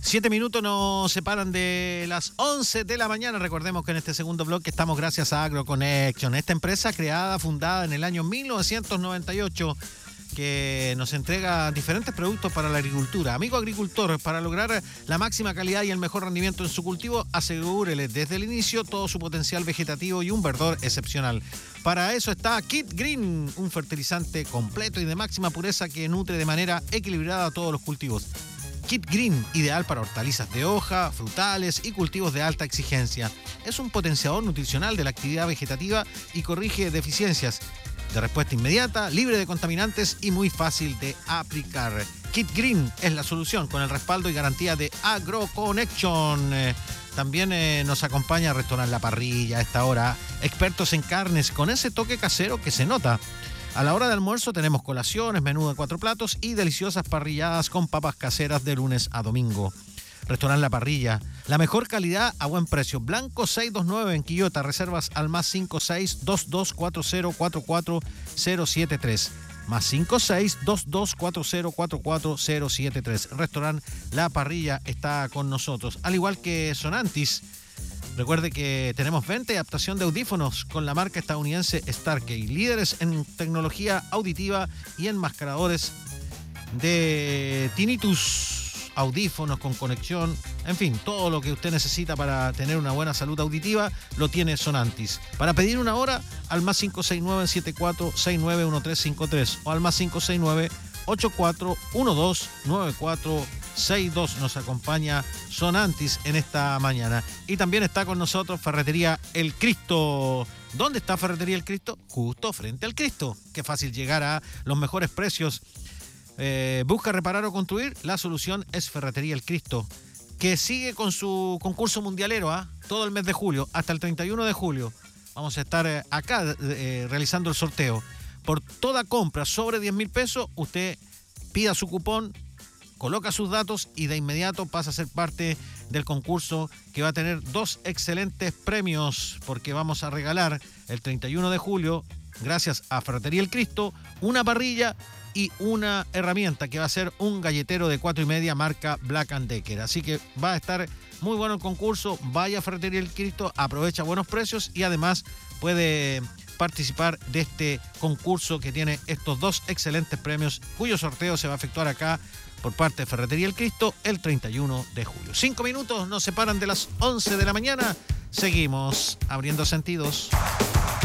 7 minutos nos separan de las 11 de la mañana. Recordemos que en este segundo bloque estamos gracias a AgroConnection, esta empresa fundada en el año 1998, que nos entrega diferentes productos para la agricultura. Amigo agricultor, para lograr la máxima calidad y el mejor rendimiento en su cultivo, asegúrele desde el inicio todo su potencial vegetativo y un verdor excepcional. Para eso está Kit Green, un fertilizante completo y de máxima pureza que nutre de manera equilibrada a todos los cultivos. Kit Green, ideal para hortalizas de hoja, frutales y cultivos de alta exigencia. Es un potenciador nutricional de la actividad vegetativa y corrige deficiencias. De respuesta inmediata, libre de contaminantes y muy fácil de aplicar. Kit Green es la solución con el respaldo y garantía de AgroConnection. También nos acompaña Restaurant La Parrilla a esta hora. Expertos en carnes con ese toque casero que se nota. A la hora de almuerzo tenemos colaciones, menú de 4 platos y deliciosas parrilladas con papas caseras de lunes a domingo. Restaurant La Parrilla, la mejor calidad a buen precio. Blanco 629 en Quillota, reservas al +56 2240 44073. +56 2240 44073. Restaurant La Parrilla está con nosotros, al igual que Sonantis. Recuerde que tenemos venta y adaptación de audífonos con la marca estadounidense Starkey, líderes en tecnología auditiva y enmascaradores de tinnitus, audífonos con conexión, en fin, todo lo que usted necesita para tener una buena salud auditiva lo tiene Sonantis. Para pedir una hora, al +569 7469 1353 o al +569 8412 9462. Nos acompaña Sonantis en esta mañana. Y también está con nosotros Ferretería El Cristo. ¿Dónde está Ferretería El Cristo? Justo frente al Cristo. Qué fácil llegar a los mejores precios. ¿Busca reparar o construir? La solución es Ferretería El Cristo, que sigue con su concurso mundialero todo el mes de julio, hasta el 31 de julio. Vamos a estar acá realizando el sorteo. Por toda compra sobre 10.000 pesos, usted pida su cupón, coloca sus datos y de inmediato pasa a ser parte del concurso, que va a tener 2 excelentes premios, porque vamos a regalar el 31 de julio, gracias a Ferretería El Cristo, una parrilla y una herramienta que va a ser un galletero de 4,5 marca Black & Decker. Así que va a estar muy bueno el concurso. Vaya a Ferretería El Cristo, aprovecha buenos precios y además puede participar de este concurso que tiene estos 2 excelentes premios, cuyo sorteo se va a efectuar acá por parte de Ferretería El Cristo el 31 de julio. 5 minutos nos separan de las 11 de la mañana. Seguimos abriendo sentidos.